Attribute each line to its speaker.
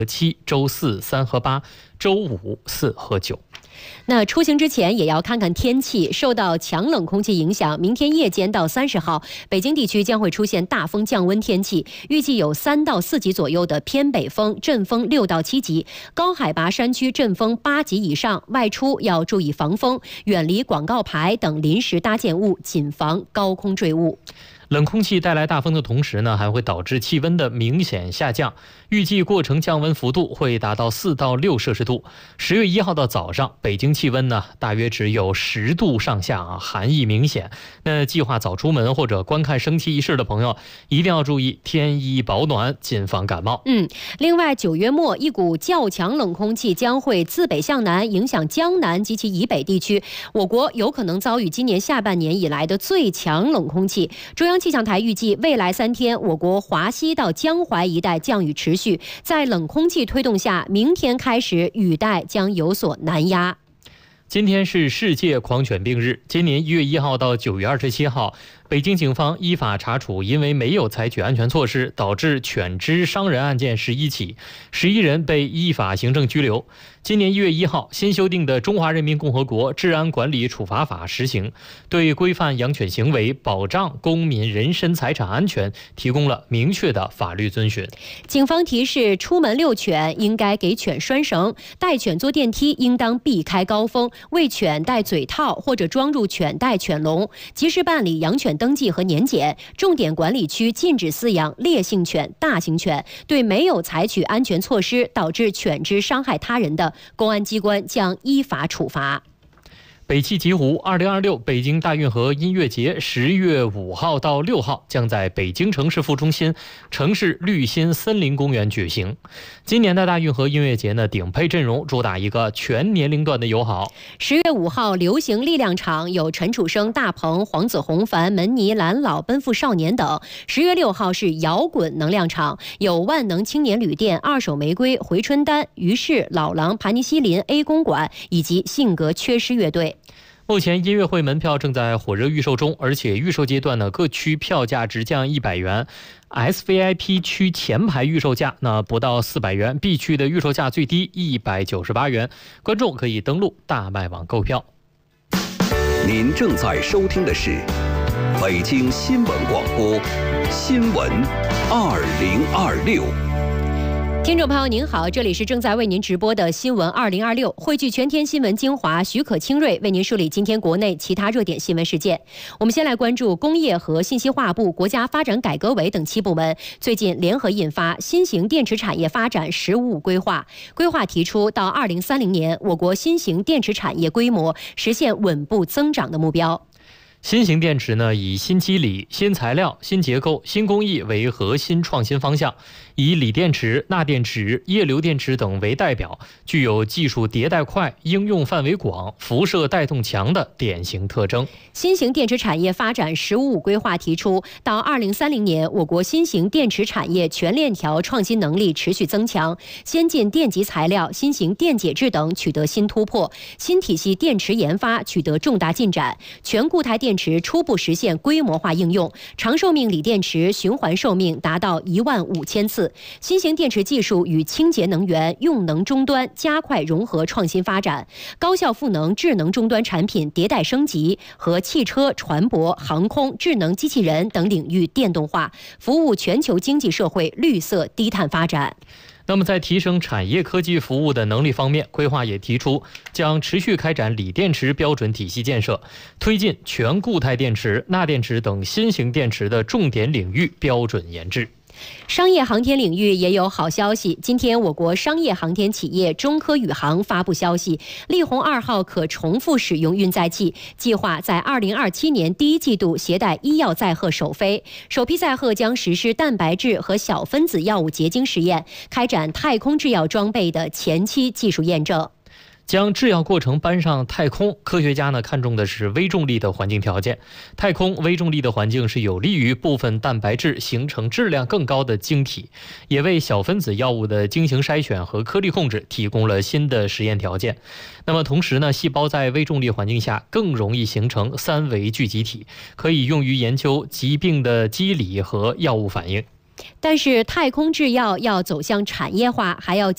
Speaker 1: 7，周4、3和8，周5、4和9。
Speaker 2: 那出行之前也要看看天气，受到强冷空气影响，明天夜间到30号，北京地区将会出现大风降温天气，预计有3到4级左右的偏北风，阵风6到7级，高海拔山区阵风8级以上，外出要注意防风，远离广告牌等临时搭建物，谨防高空坠物。
Speaker 1: 冷空气带来大风的同时呢，还会导致气温的明显下降，预计过程降温幅度会达到4到6摄氏度。10月1号的早上，北京气温呢大约只有10度上下啊，寒意明显。那计划早出门或者观看升旗仪式的朋友，一定要注意添衣保暖，谨防感冒。
Speaker 2: 另外9月末，一股较强冷空气将会自北向南影响江南及其以北地区，我国有可能遭遇今年下半年以来的最强冷空气。中央气象台预计，未来3天，我国华西到江淮一带降雨持续，在冷空气推动下，明天开始雨带将有所南压。
Speaker 1: 今天是世界狂犬病日，今年1月1号到9月27号，北京警方依法查处因为没有采取安全措施导致犬只伤人案件11起，11人被依法行政拘留。今年1月1号，新修订的《中华人民共和国治安管理处罚法》实行，对规范养犬行为、保障公民人身财产安全提供了明确的法律遵循。
Speaker 2: 警方提示，出门遛犬应该给犬拴绳，带犬坐电梯应当避开高峰，为犬戴嘴套或者装入犬袋、犬笼，及时办理养犬登记和年检。重点管理区禁止饲养烈性犬、大型犬，对没有采取安全措施导致犬只伤害他人的，公安机关将依法处罚。
Speaker 1: 北汽极狐2026北京大运河音乐节10月5号到6号将在北京城市副中心城市绿心森林公园举行。今年的大运河音乐节呢，顶配阵容主打一个全年龄段的友好。
Speaker 2: 10月5号流行力量场有陈楚生、大鹏、黄子弘、樊、门尼、蓝老、奔赴少年等。10月6号是摇滚能量场，有万能青年旅店、二手玫瑰、回春丹、于是、老狼、盘尼西林、A 公馆以及性格缺失乐队。
Speaker 1: 目前音乐会门票正在火热预售中，而且预售阶段呢，各区票价直降100元。SVIP 区前排预售价不到400元 ，B 区的预售价最低198元。观众可以登录大麦网购票。
Speaker 3: 您正在收听的是北京新闻广播新闻2026。
Speaker 2: 听众朋友您好，这里是正在为您直播的新闻2026，汇聚全天新闻精华，许可清瑞为您梳理今天国内其他热点新闻事件。我们先来关注工业和信息化部、国家发展改革委等7部门最近联合印发新型电池产业发展“15五”规划，规划提出到2030年，我国新型电池产业规模实现稳步增长的目标。
Speaker 1: 新型电池呢，以新机理、新材料、新结构、新工艺为核心创新方向，以锂电池、钠电池、液流电池等为代表，具有技术迭代快、应用范围广、辐射带动强的典型特征。
Speaker 2: 新型电池产业发展“15五”规划提出，到2030年，我国新型电池产业全链条创新能力持续增强，先进电极材料、新型电解质等取得新突破，新体系电池研发取得重大进展，全固态电池初步实现规模化应用，长寿命锂电池循环寿命达到15000次。新型电池技术与清洁能源、用能终端加快融合创新发展，高效赋能智能终端产品迭代升级和汽车、船舶、航空、智能机器人等领域电动化，服务全球经济社会绿色低碳发展。
Speaker 1: 那么在提升产业科技服务的能力方面，规划也提出将持续开展锂电池标准体系建设，推进全固态电池、钠电池等新型电池的重点领域标准研制。
Speaker 2: 商业航天领域也有好消息。今天，我国商业航天企业中科宇航发布消息，力鸿2号可重复使用运载器计划在2027年第1季度携带医药载荷首飞，首批载荷将实施蛋白质和小分子药物结晶实验，开展太空制药装备的前期技术验证。
Speaker 1: 将制药过程搬上太空，科学家呢看重的是微重力的环境条件。太空微重力的环境是有利于部分蛋白质形成质量更高的晶体，也为小分子药物的晶型筛选和颗粒控制提供了新的实验条件。那么同时呢，细胞在微重力环境下更容易形成3维聚集体，可以用于研究疾病的机理和药物反应。
Speaker 2: 但是太空制药要走向产业化，还要